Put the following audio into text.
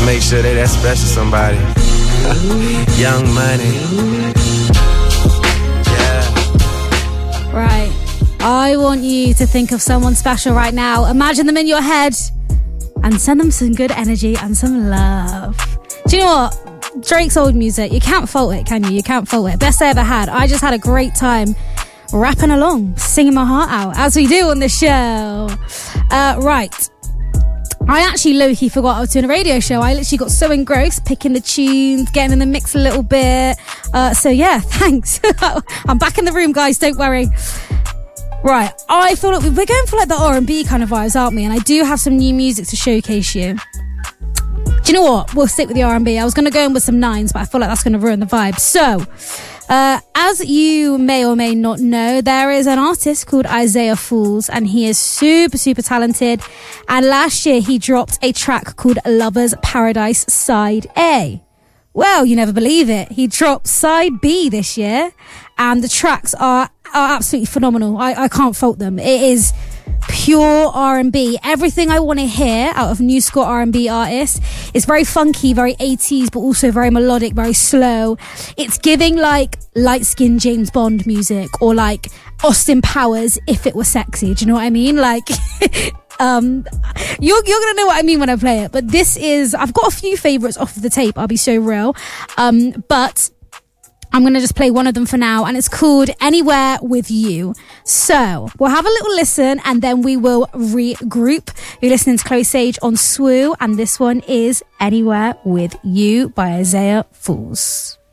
make sure they that special somebody. Young Money. Yeah. Right. I want you to think of someone special right now. Imagine them in your head and send them some good energy and some love. Do you know what? Drake's old music, you can't fault it, can you? You can't fault it. Best I ever had. I just had a great time rapping along, singing my heart out, as we do on the show. Right. I actually low-key forgot I was doing a radio show. I literally got so engrossed, picking the tunes, getting in the mix a little bit. So yeah, thanks. I'm back in the room, guys, don't worry. Right, I feel like we're going for like the R&B kind of vibes, aren't we? And I do have some new music to showcase you. Do you know what? We'll stick with the R&B. I was going to go in with some nines, but I feel like that's going to ruin the vibe. So, as you may or may not know, there is an artist called Isaiah Fools, and he is super, super talented. And last year, he dropped a track called Lover's Paradise Side A. Well, you never believe it. He dropped Side B this year, and the tracks are absolutely phenomenal. I can't fault them. It is pure R&B. Everything I want to hear out of new school R&B artists. It's very funky, very 80s, but also very melodic, very slow. It's giving like light-skinned James Bond music, or like Austin Powers if it was sexy. Do you know what I mean? Like, you're gonna know what I mean when I play it. But this is, I've got a few favorites off of the tape, I'll be so real. But I'm going to just play one of them for now, and it's called Anywhere With You. So we'll have a little listen and then we will regroup. You're listening to Chloe Sage on Swoo, and this one is Anywhere With You by Isaiah Fools.